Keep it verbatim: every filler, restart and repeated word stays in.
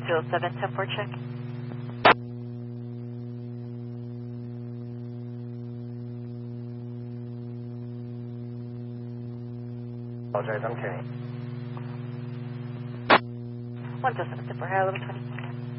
Angel seven, ten four check. Apologize, I'm carrying. one seven, ten four, eleven twenty.